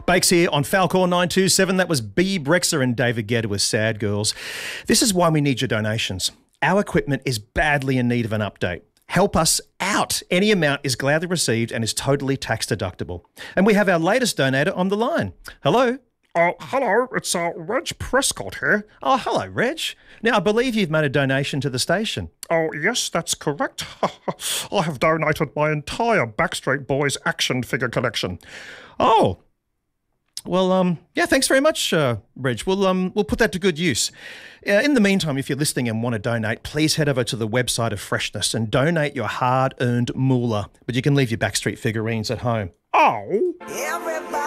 Bakes here on Falcor 927. That was B. Brexer and David Guetta with Sad Girls. This is why we need your donations. Our equipment is badly in need of an update. Help us out. Any amount is gladly received and is totally tax deductible. And we have our latest donator on the line. Hello? Hello, it's Reg Prescott here. Oh, hello, Reg. Now, I believe you've made a donation to the station. Oh, yes, that's correct. I have donated my entire Backstreet Boys action figure collection. Oh. Well, yeah, thanks very much, Reg. We'll put that to good use. In the meantime, if you're listening and want to donate, please head over to the website of Freshness and donate your hard-earned moolah. But you can leave your Backstreet figurines at home. Oh.